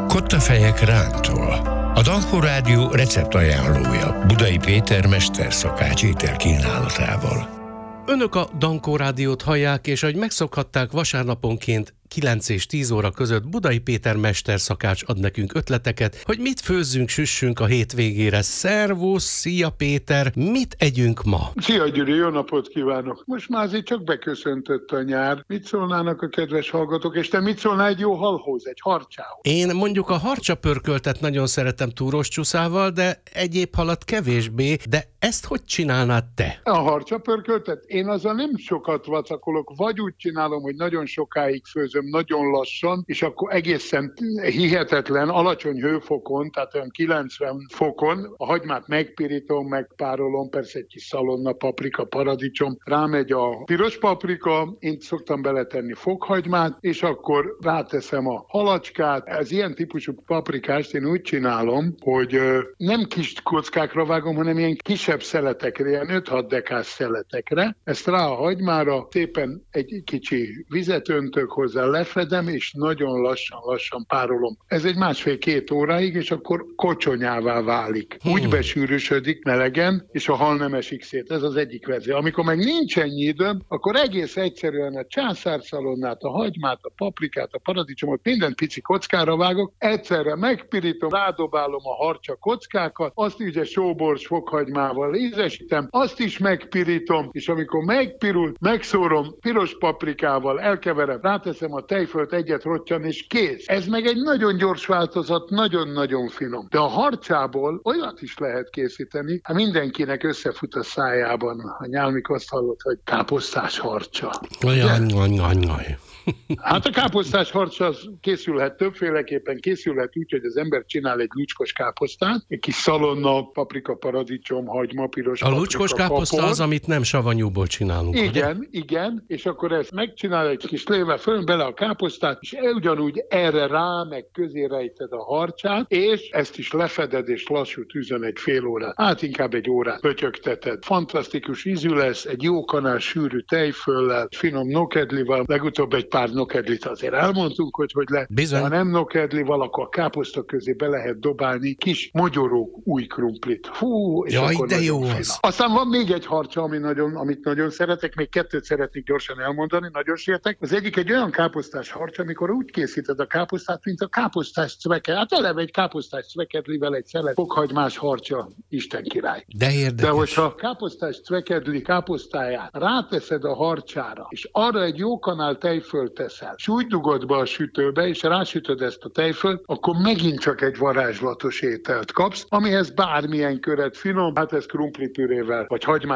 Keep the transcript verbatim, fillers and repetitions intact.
Kottafejek rántól. A Dankó Rádió receptajánlója Budai Péter mesterszakács ételkínálatával. Önök a Dankó Rádiót hallják, és ahogy megszokhatták, vasárnaponként kilenc és tíz óra között Budai Péter mesterszakács ad nekünk ötleteket, hogy mit főzzünk, süssünk a hétvégére. Szervusz, szia Péter, mit együnk ma? Szia Gyuri, jó napot kívánok! Most már azért csak beköszöntött a nyár. Mit szólnának a kedves hallgatók, és te mit szólnál egy jó halhoz, egy harcsához? Én mondjuk a harcsapörköltet nagyon szeretem túros csúszával, de egyéb halat kevésbé, de ezt hogy csinálnád te? A harcsapörköltet? Én azzal nem sokat vacakolok, vagy úgy csinálom, hogy nagyon sokáig főzöm, nagyon lassan, és akkor egészen hihetetlen, alacsony hőfokon, tehát olyan kilencven fokon, a hagymát megpirítom, megpárolom, persze egy kis szalonna, paprika, paradicsom, rámegy a piros paprika, én szoktam beletenni fokhagymát, és akkor ráteszem a halacskát. Ez ilyen típusú paprikást én úgy csinálom, hogy nem kis kockákra vágom, hanem ilyen kisebb szeletekre, ilyen öt-hat dekás szeletekre. Ezt rá a hagymára szépen egy kicsi vizet öntök hozzá, lefedem, és nagyon lassan-lassan párolom. Ez egy másfél-két óráig, és akkor kocsonyává válik. Hmm. Úgy besűrűsödik melegen, és a hal nem esik szét. Ez az egyik verzió. Amikor meg nincs ennyi időm, akkor egész egyszerűen a császárszalonnát, a hagymát, a paprikát, a paradicsomot, mindent pici kockára vágok, egyszerre megpirítom, rádobálom a harcsa kockákat, azt ugye sóbors fokhagymával ízesítem, azt is megpirítom, és amikor megpirult, megszórom piros paprikával, elkeverem, ráteszem a tejfölt, egyet rottyan, és kész. Ez meg egy nagyon gyors változat, nagyon-nagyon finom. De a harcsából olyat is lehet készíteni, hát mindenkinek összefut a szájában. A nyálmik azt hallott, hogy káposztás harcsa. Olyan, olyan, olyan. Hát a káposztás harcsa az készülhet többféleképpen, készülhet úgy, hogy az ember csinál egy lucskos káposztát, egy kis szalonna, paprika, paradicsom, hagyma, piros A paprika, lucskos káposzta kapor. Az, amit nem savanyúból csinálunk. Igen, ugye? igen, és akkor ezt megcsinál egy kis lével, föl bele a káposztát, és ugyanúgy erre rá, meg közé rejted a harcsát, és ezt is lefeded, és lassú tűzön egy fél órát, hát inkább egy órát pötyögteted. Fantasztikus ízű lesz, egy jó kanál sűrű tejföllel, finom nokedlival, legutóbb egy pár nokedlit azért elmondtunk, hogy hogy lehet. Bizony. Ha nem nokedlival, akkor a káposzta közé be lehet dobálni kis mogyorók új krumplit. Fú, és Jaj, akkor de jó finom. az. Aztán van még egy harcsa, ami nagyon, amit nagyon szeretek, még kettőt szeretnék gyorsan elmondani, nagyon sértek. Az egyik egy olyan káposztás harcsa, amikor úgy készíted a káposztát, mint a káposztás cveke. Hát eleve egy káposztás cvekedlivel egy szelet fokhagymás harcsa, Isten király. De érdekes. De hogyha káposztás cvekedli káposztáját ráteszed a harcsára, és arra egy jó kanál tejfölt teszel, és úgy dugod be a sütőbe, és rásütöd ezt a tejfölt, akkor megint csak egy varázslatos ételt kapsz, amihez bármilyen köret finom, hát ez krumplipürével, vagy hagymás